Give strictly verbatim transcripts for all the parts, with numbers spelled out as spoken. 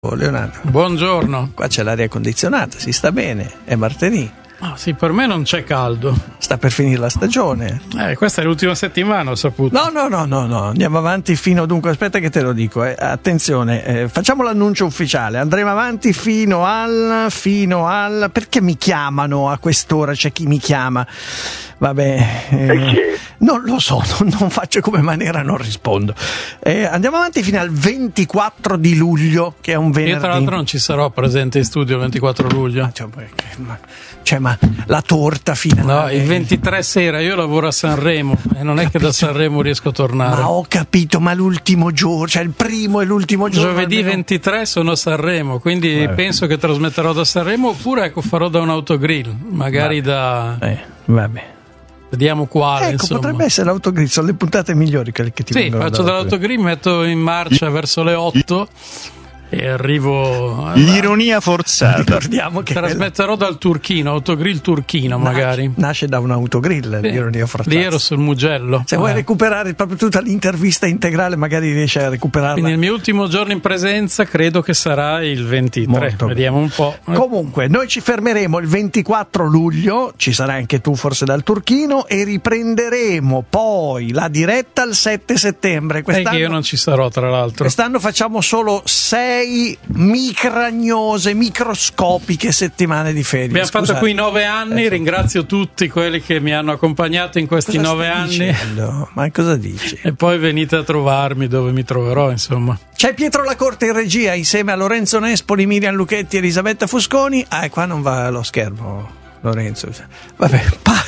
Leonardo. Buongiorno. Qua c'è l'aria condizionata, si sta bene, è martedì. Ah, sì, per me non c'è caldo. Sta per finire la stagione. Eh, questa è l'ultima settimana, ho saputo. No, no, no, no, no. Andiamo avanti fino, dunque, aspetta che te lo dico, eh. Attenzione, eh, facciamo l'annuncio ufficiale. Andremo avanti fino al, fino al, perché mi chiamano a quest'ora? C'è chi mi chiama. Vabbè, eh, non lo so, non, non faccio come maniera, non rispondo. Eh, andiamo avanti fino al ventiquattro di luglio, che è un venerdì. Io tra l'altro non ci sarò presente in studio il ventiquattro luglio. Ah, cioè, ma, cioè, ma la torta finale. No, il ventitré sera, io lavoro a Sanremo e non è Capito. che da Sanremo riesco a tornare. Ma ho capito, ma l'ultimo giorno, cioè il primo e l'ultimo giorno. Giovedì almeno... ventitré sono a Sanremo, quindi Vabbè. penso che trasmetterò da Sanremo oppure ecco farò da un autogrill, magari vabbè. da... Eh, vabbè. Vediamo quale, Ecco, insomma. potrebbe essere l'autogrill, sono le puntate migliori quelle che ti Sì, vengono faccio dall'autogrill, metto in marcia verso le otto e arrivo... alla- L'ironia forzata. Ricordiamo che Trasmetterò dal Turchino, autogrill turchino magari. nasce, nasce da un autogrill, Sì. l'ironia forzata. Lì ero sul Mugello. Se vuoi Eh. recuperare proprio tutta l'intervista integrale, magari riesci a recuperarla. Quindi il mio ultimo giorno in presenza credo che sarà il ventitré. Molto Vediamo un po'. Comunque, noi ci fermeremo il ventiquattro luglio, ci sarai anche tu forse dal Turchino, e riprenderemo poi la diretta il sette settembre. Sai Quest'anno, che io non ci sarò, tra l'altro. quest'anno facciamo solo sei micragnose, microscopiche settimane di ferie. Abbiamo Scusate. fatto qui nove anni, Eh, sì. ringrazio tutti quelli che mi hanno accompagnato in questi Cosa nove stai anni. dicendo? Ma cosa dici? E poi venite a trovarmi dove mi troverò, insomma. C'è Pietro Lacorte in regia insieme a Lorenzo Nespoli, Miriam Lucchetti e Elisabetta Fusconi. Ah, e qua non va lo schermo, Lorenzo. Vabbè, pa-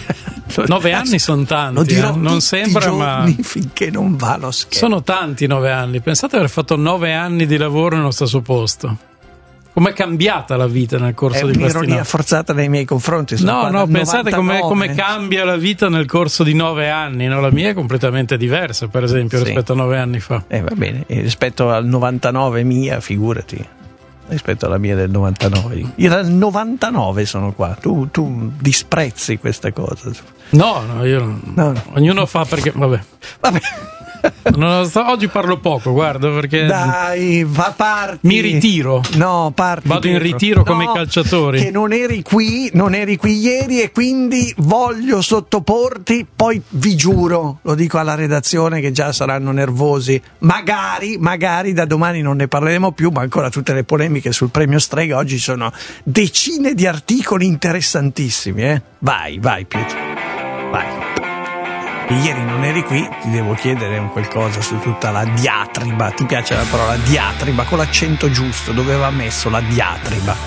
Nove anni sono Lo tanti, dirò eh. Non tutti sembra, i ma giorni finché non va lo schermo. sono tanti nove anni. Pensate di aver fatto nove anni di lavoro nello stesso posto. Com'è cambiata la vita nel corso È di questi un'ironia nove? forzata nei miei confronti. sono No, qua no, dal pensate come, novantanove. come cambia la vita nel corso di nove anni. No? La mia è completamente diversa, per esempio, Sì. rispetto a nove anni fa. Eh, va bene, e rispetto al novantanove mia, figurati. Rispetto alla mia del novantanove. Io dal novantanove sono qua. Tu, tu disprezzi questa cosa. No, no, io non- No, no. ognuno fa perché. Vabbè. Vabbè. Non lo so, oggi parlo poco, guarda, perché Dai, va parti. mi ritiro. No, parti. Vado in Pietro. ritiro come No, i calciatori. Che non eri qui, non eri qui ieri e quindi voglio sottoporti, poi vi giuro, lo dico alla redazione che già saranno nervosi, magari, magari da domani non ne parleremo più, ma ancora tutte le polemiche sul premio Strega, oggi ci sono decine di articoli interessantissimi, eh. Vai, vai Pietro, vai. Ieri non eri qui, ti devo chiedere un qualcosa su tutta la diatriba. Ti piace la parola diatriba con l'accento giusto? Dove va messo la diatriba?